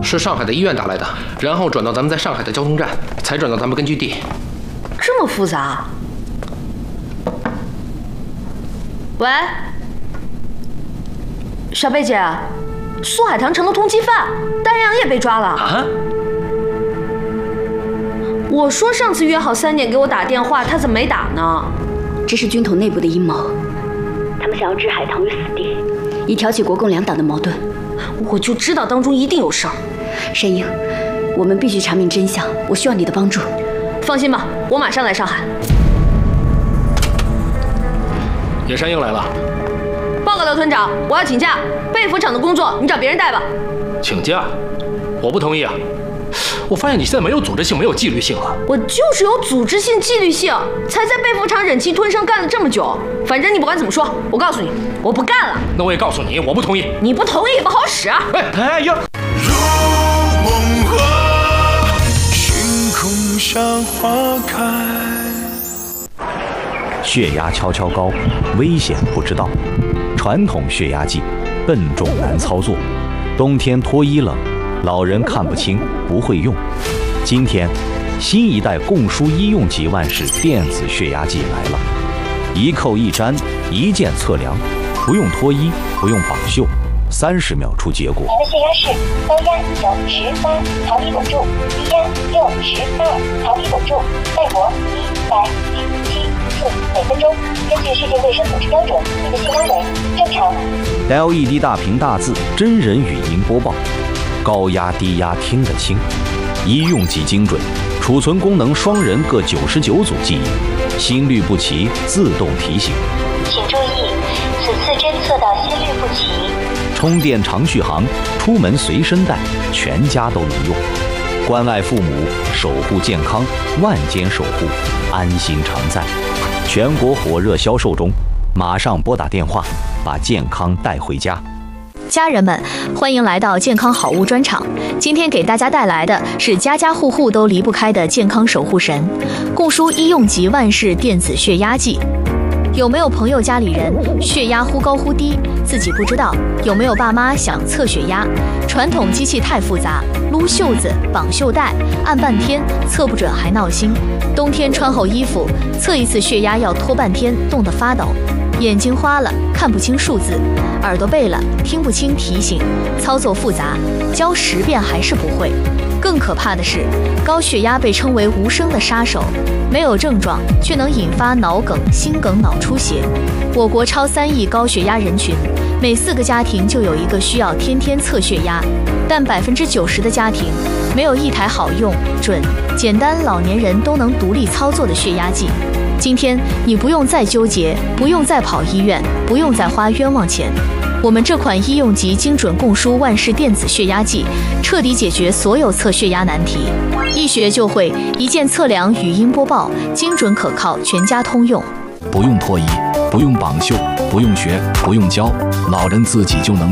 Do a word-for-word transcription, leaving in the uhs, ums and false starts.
是上海的医院打来的，然后转到咱们在上海的交通站，才转到咱们根据地。 这么复杂？喂，小贝姐，苏海棠成了通缉犯，丹阳也被抓了。 啊？ 我说上次约好三点给我打电话，他怎么没打呢？ 这是军统内部的阴谋，他们想要置海棠于死地，以挑起国共两党的矛盾。 我就知道当中一定有事儿。 山鹰，我们必须查明真相，我需要你的帮助。 放心吧，我马上来上海。 野山鹰来了。 报告刘团长，我要请假，被服厂的工作你找别人带吧。 请假？我不同意啊！我发现你现在没有组织性，没有纪律性了。 我就是有组织性、纪律性，才在被服厂忍气吞声干了这么久。反正你不管怎么说，我告诉你，我不干了。 那我也告诉你，我不同意。 你不同意也不好使啊！ 哎哎呀！ 如梦河，星空像花开。 血压悄悄高，危险不知道。传统血压计笨重难操作，冬天脱衣冷，老人看不清不会用。今天，新一代共舒医用级万氏电子血压计来了，一扣一粘，一键测量，不用脱衣，不用绑袖，三十秒出结果。 您的血压是高压九十八毫米汞柱，低压六十二毫米汞柱，脉搏一百七七次每分钟。根据世界卫生组织标准，你的血压为正常。 L E D 大屏大字，真人语音播报，高压低压听得清，医用级精准，储存功能双人各九十九组记忆，心律不齐自动提醒。 请注意，此次侦测到心律不齐。 充电长续航，出门随身带，全家都能用。关爱父母，守护健康，万间守护，安心常在。全国火热销售中，马上拨打电话，把健康带回家。 家人们，欢迎来到健康好物专场。今天给大家带来的是家家户户都离不开的健康守护神——共舒医用级万氏电子血压计。有没有朋友家里人血压忽高忽低，自己不知道？有没有爸妈想测血压？传统机器太复杂，撸袖子、绑袖带，按半天测不准还闹心。冬天穿厚衣服，测一次血压要拖半天，冻得发抖。眼睛花了，看不清数字；耳朵背了，听不清提醒。操作复杂，教十遍还是不会。更可怕的是，高血压被称为无声的杀手，没有症状却能引发脑梗、心梗、脑出血。我国超三亿高血压人群，每四个家庭就有一个需要天天测血压，但百分之九十的家庭没有一台好用、准、简单、老年人都能独立操作的血压计。今天你不用再纠结，不用再跑医院，不用再花冤枉钱。我们这款医用级精准共舒万氏电子血压计，彻底解决所有测血压难题，一学就会，一键测量，语音播报，精准可靠，全家通用。 不用脱衣，不用绑袖，不用学，不用教，老人自己就能